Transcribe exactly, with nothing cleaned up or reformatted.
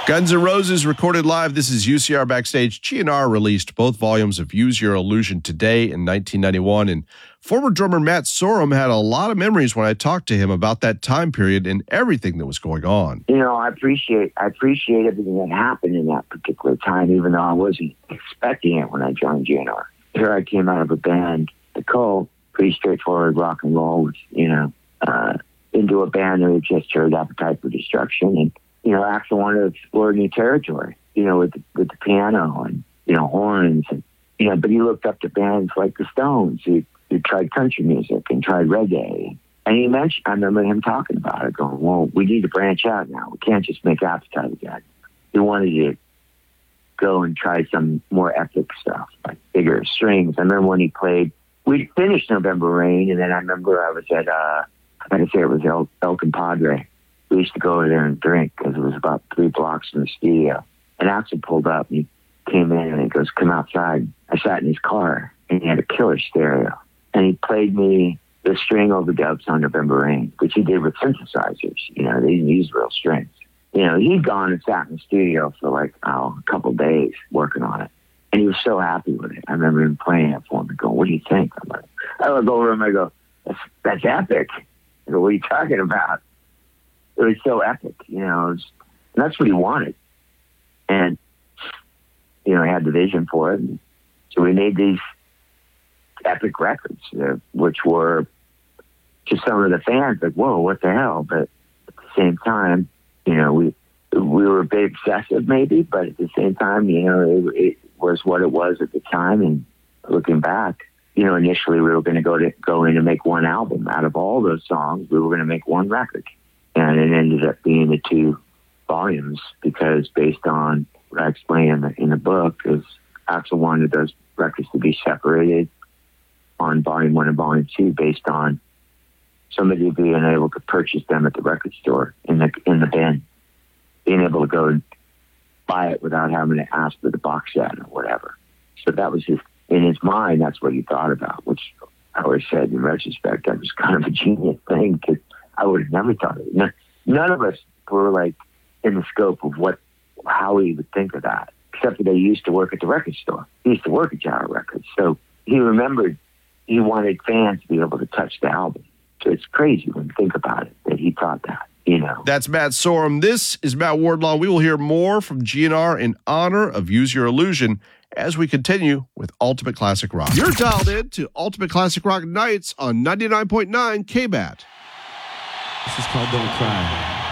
Guns N' Roses recorded live. This is U C R Backstage. G N R released both volumes of Use Your Illusion today in nineteen ninety-one, and former drummer Matt Sorum had a lot of memories when I talked to him about that time period and everything that was going on. You know, I appreciate I appreciate everything that happened in that particular time, even though I wasn't expecting it when I joined G N R. Here I came out of a band, The Cult, pretty straightforward rock and roll, with, you know, uh, into a band that had just heard Appetite for Destruction, and you know, Axl wanted to explore new territory, you know, with the, with the piano and, you know, horns. And, you know, but he looked up to bands like the Stones who, who tried country music and tried reggae. And he mentioned, I remember him talking about it, going, well, we need to branch out now. We can't just make Appetite again. He wanted to go and try some more epic stuff, like bigger strings. I remember when he played, we finished November Rain, and then I remember I was at, uh, I gotta say it was El, El Compadre. We used to go over there and drink because it was about three blocks from the studio. And Axl pulled up and he came in and he goes, come outside. I sat in his car and he had a killer stereo. And he played me the string overdubs on November Rain, which he did with synthesizers. You know, they didn't use real strings. You know, he'd gone and sat in the studio for like, oh, a couple of days working on it. And he was so happy with it. I remember him playing it for me, going, what do you think? I'm like, I look over him and I go, that's, that's epic. I go, what are you talking about? It was so epic, you know, it was, and that's what he wanted. And, you know, he had the vision for it. And so we made these epic records, uh, which were to some of the fans like, whoa, what the hell? But at the same time, you know, we we were a bit excessive maybe, but at the same time, you know, it, it was what it was at the time. And looking back, you know, initially we were going to go to go in and make one album. Out of all those songs, we were going to make one record. And it ended up being the two volumes because based on what I explained in the, in the book, is Axl wanted those records to be separated on volume one and volume two based on somebody being able to purchase them at the record store in the in the bin, being able to go and buy it without having to ask for the box set or whatever. So that was his, in his mind, that's what he thought about, which I always said in retrospect, that was kind of a genius thing because I would have never thought of it. None, none of us were like in the scope of what, how he would think of that, except that they used to work at the record store. He used to work at Gyro Records. So he remembered he wanted fans to be able to touch the album. So it's crazy when you think about it, that he thought that, you know. That's Matt Sorum. This is Matt Wardlaw. We will hear more from G N R in honor of Use Your Illusion as we continue with Ultimate Classic Rock. You're dialed in to Ultimate Classic Rock Nights on ninety-nine point nine K B A T. This is called Don't Cry.